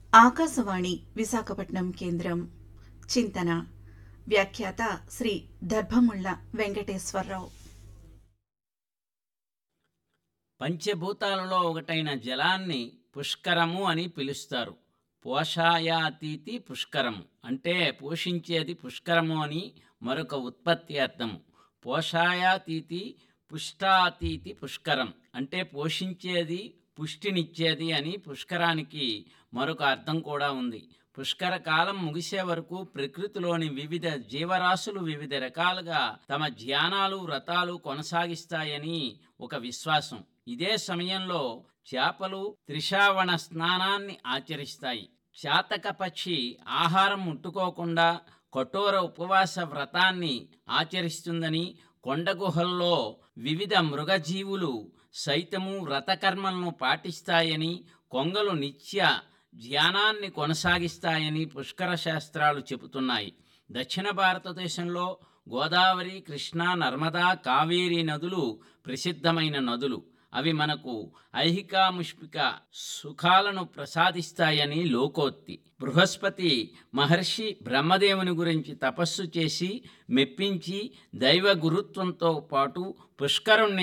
ఆకాశవాణి విశాఖపట్నం కేంద్రం చింతన వ్యాఖ్యాత శ్రీ దర్భముళ్ళ వెంకటేశ్వరరావు. పంచభూతాలలో ఒకటైన జలాన్ని పుష్కరము అని పిలుస్తారు. పోషాయాతీతి పుష్కరము అంటే పోషించేది పుష్కరము అని మరొక ఉత్పత్తి అర్థము. పోషాయాతీతి పుష్టాతీతి పుష్కరం అంటే పోషించేది పుష్టినిచ్చేది అని పుష్కరానికి మరొక అర్థం కూడా ఉంది. పుష్కర కాలం ముగిసే వరకు ప్రకృతిలోని వివిధ జీవరాశులు వివిధ రకాలుగా తమ ధ్యానాలు వ్రతాలు కొనసాగిస్తాయని ఒక విశ్వాసం. ఇదే సమయంలో చేపలు త్రిశావణ స్నానాన్ని ఆచరిస్తాయి. చాతక పక్షి ఆహారం ముట్టుకోకుండా కఠోర ఉపవాస వ్రతాన్ని ఆచరిస్తుందని, కొండగుహల్లో వివిధ మృగజీవులు సైతము వ్రతకర్మలను పాటిస్తాయని, కొంగలు నిత్య ధ్యానాన్ని కొనసాగిస్తాయని పుష్కర శాస్త్రాలు చెబుతున్నాయి. దక్షిణ భారతదేశంలో గోదావరి, కృష్ణా, నర్మదా, కావేరీ నదులు ప్రసిద్ధమైన నదులు. అవి మనకు ఐహిక ముష్పిక సుఖాలను ప్రసాదిస్తాయని లోకోక్తి. బృహస్పతి మహర్షి బ్రహ్మదేవుని గురించి తపస్సు చేసి మెప్పించి దైవ గురుత్వంతో పాటు పుష్కరుణ్ణి